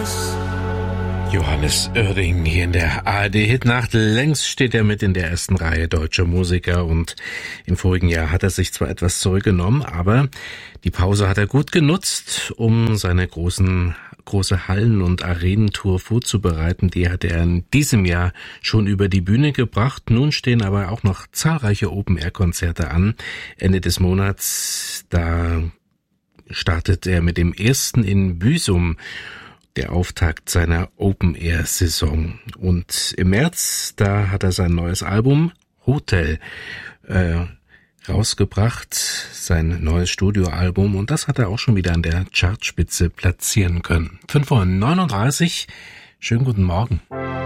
Johannes Oerding hier in der ARD-Hitnacht. Längst steht er mit in der ersten Reihe deutscher Musiker und im vorigen Jahr hat er sich zwar etwas zurückgenommen, aber die Pause hat er gut genutzt, um seine große Hallen- und Arenentour vorzubereiten. Die hat er in diesem Jahr schon über die Bühne gebracht. Nun stehen aber auch noch zahlreiche Open-Air-Konzerte an. Ende des Monats, da startet er mit dem ersten in Büsum, der Auftakt seiner Open-Air-Saison. Und im März, da hat er sein neues Album Hotel rausgebracht, sein neues Studioalbum, und das hat er auch schon wieder an der Chartspitze platzieren können. 5:39 Uhr, schönen guten Morgen.